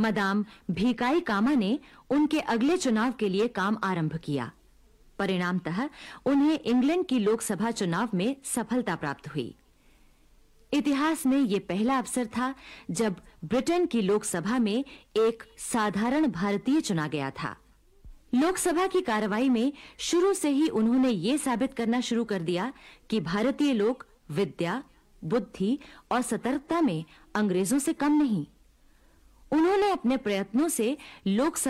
Madam भीकाई कामा ने उनके अगले चुनाव के लिए काम आरंभ किया। परिणामतः उन्हें इंग्लैंड की लोकसभा चुनाव में सफलता प्राप्त हुई। इतिहास में यह पहला अवसर था जब ब्रिटेन की लोकसभा में एक साधारण भारतीय चुना गया था। लोकसभा की कार्रवाई में शुरू से ही उन्होंने यह साबित करना शुरू कर दिया कि भारतीय लोग विद्या, बुद्धि और सतर्कता में अंग्रेजों से कम नहीं। उन्होंने अपने प्रयत्नों से लोकसभा